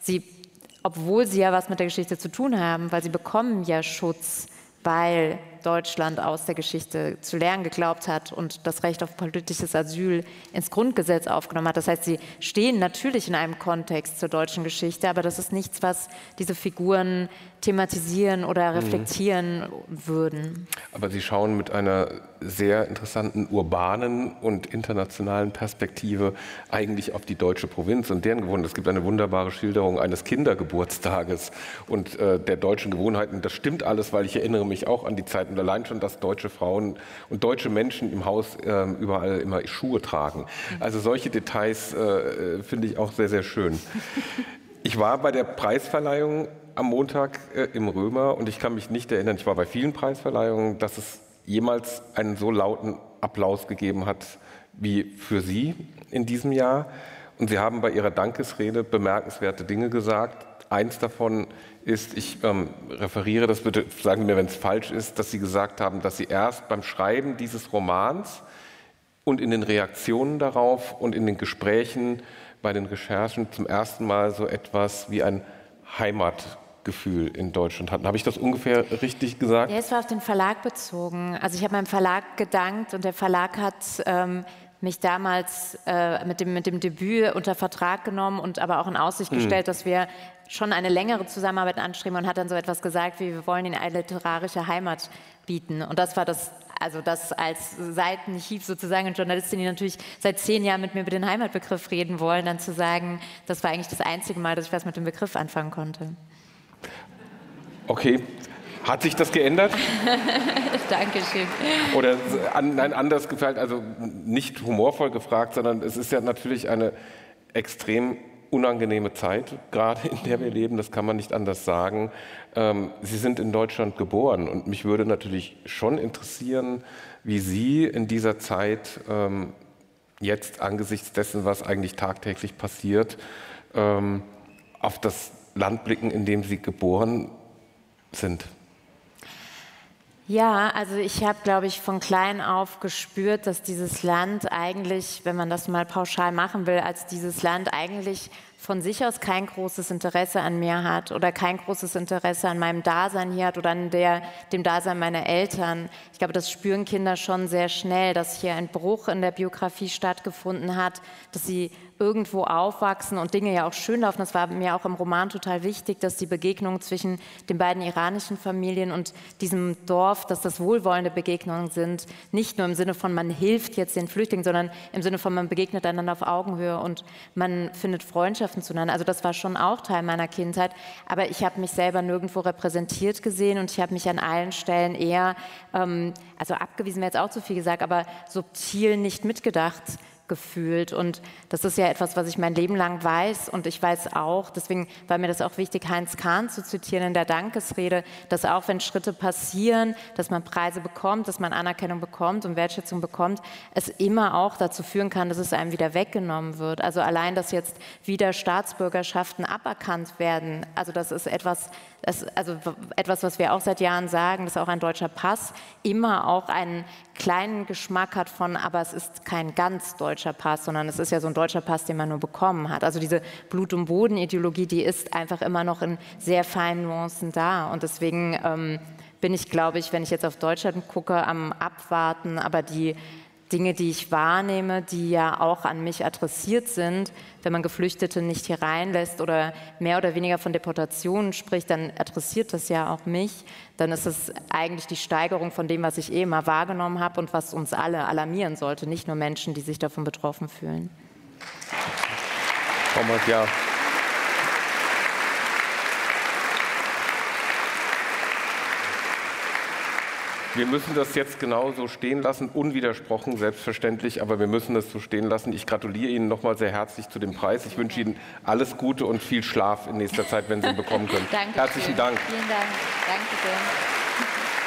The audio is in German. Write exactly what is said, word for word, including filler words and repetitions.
sie, obwohl sie ja was mit der Geschichte zu tun haben, weil sie bekommen ja Schutz, weil Deutschland aus der Geschichte zu lernen geglaubt hat und das Recht auf politisches Asyl ins Grundgesetz aufgenommen hat. Das heißt, sie stehen natürlich in einem Kontext zur deutschen Geschichte, aber das ist nichts, was diese Figuren thematisieren oder reflektieren mhm. würden. Aber Sie schauen mit einer sehr interessanten urbanen und internationalen Perspektive eigentlich auf die deutsche Provinz und deren Gewohnheiten. Es gibt eine wunderbare Schilderung eines Kindergeburtstages und äh, der deutschen Gewohnheiten. Das stimmt alles, weil ich erinnere mich auch an die Zeit und allein schon, dass deutsche Frauen und deutsche Menschen im Haus äh, überall immer Schuhe tragen. Also solche Details äh, finde ich auch sehr, sehr schön. Ich war bei der Preisverleihung am Montag äh, im Römer und ich kann mich nicht erinnern, ich war bei vielen Preisverleihungen, dass es jemals einen so lauten Applaus gegeben hat wie für Sie in diesem Jahr. Und Sie haben bei Ihrer Dankesrede bemerkenswerte Dinge gesagt. Eins davon ist, ich ähm, referiere das bitte, sagen Sie mir, wenn es falsch ist, dass Sie gesagt haben, dass Sie erst beim Schreiben dieses Romans und in den Reaktionen darauf und in den Gesprächen bei den Recherchen zum ersten Mal so etwas wie ein Heimatgefühl in Deutschland hatten. Habe ich das ungefähr richtig gesagt? Ja, es war auf den Verlag bezogen. Also ich habe meinem Verlag gedankt und der Verlag hat ähm, mich damals äh, mit, dem, mit dem Debüt unter Vertrag genommen und aber auch in Aussicht gestellt, hm. dass wir schon eine längere Zusammenarbeit anstreben und hat dann so etwas gesagt wie, wir wollen Ihnen eine literarische Heimat bieten. Und das war das, also das als Seitenhieb sozusagen, und Journalistin, die natürlich seit zehn Jahren mit mir über den Heimatbegriff reden wollen, dann zu sagen, das war eigentlich das einzige Mal, dass ich was mit dem Begriff anfangen konnte. Okay. Hat sich das geändert? Dankeschön. Oder nein, anders gefällt, also nicht humorvoll gefragt, sondern es ist ja natürlich eine extrem unangenehme Zeit, gerade in der wir leben, das kann man nicht anders sagen. Ähm, Sie sind in Deutschland geboren und mich würde natürlich schon interessieren, wie Sie in dieser Zeit ähm, jetzt angesichts dessen, was eigentlich tagtäglich passiert, ähm, auf das Land blicken, in dem Sie geboren sind. Ja, also ich habe, glaube ich, von klein auf gespürt, dass dieses Land eigentlich, wenn man das mal pauschal machen will, als dieses Land eigentlich von sich aus kein großes Interesse an mir hat oder kein großes Interesse an meinem Dasein hier hat oder an der, dem Dasein meiner Eltern. Ich glaube, das spüren Kinder schon sehr schnell, dass hier ein Bruch in der Biografie stattgefunden hat, dass sie irgendwo aufwachsen und Dinge ja auch schön laufen. Das war mir auch im Roman total wichtig, dass die Begegnungen zwischen den beiden iranischen Familien und diesem Dorf, dass das wohlwollende Begegnungen sind. Nicht nur im Sinne von, man hilft jetzt den Flüchtlingen, sondern im Sinne von, man begegnet einander auf Augenhöhe und man findet Freundschaften zueinander. Also das war schon auch Teil meiner Kindheit. Aber ich habe mich selber nirgendwo repräsentiert gesehen und ich habe mich an allen Stellen eher, ähm, also abgewiesen wäre jetzt auch zu viel gesagt, aber subtil nicht mitgedacht gefühlt. Und das ist ja etwas, was ich mein Leben lang weiß. Und ich weiß auch, deswegen war mir das auch wichtig, Heinz Kahn zu zitieren in der Dankesrede, dass auch wenn Schritte passieren, dass man Preise bekommt, dass man Anerkennung bekommt und Wertschätzung bekommt, es immer auch dazu führen kann, dass es einem wieder weggenommen wird. Also allein, dass jetzt wieder Staatsbürgerschaften aberkannt werden, also das ist etwas, das, also etwas, was wir auch seit Jahren sagen, dass auch ein deutscher Pass immer auch einen kleinen Geschmack hat von, aber es ist kein ganz deutscher Pass, sondern es ist ja so ein deutscher Pass, den man nur bekommen hat. Also diese Blut- und Boden-Ideologie, die ist einfach immer noch in sehr feinen Nuancen da. Und deswegen ähm, bin ich, glaube ich, wenn ich jetzt auf Deutschland gucke, am Abwarten, aber die Dinge, die ich wahrnehme, die ja auch an mich adressiert sind, wenn man Geflüchtete nicht hier reinlässt oder mehr oder weniger von Deportationen spricht, dann adressiert das ja auch mich. Dann ist es eigentlich die Steigerung von dem, was ich eh immer wahrgenommen habe und was uns alle alarmieren sollte, nicht nur Menschen, die sich davon betroffen fühlen. Frau Mack, ja. Wir müssen das jetzt genauso stehen lassen, unwidersprochen, selbstverständlich, aber wir müssen das so stehen lassen. Ich gratuliere Ihnen nochmal sehr herzlich zu dem Preis. Ich wünsche Ihnen alles Gute und viel Schlaf in nächster Zeit, wenn Sie ihn bekommen können. Danke Herzlichen schön. Dank. Vielen Dank. Danke sehr.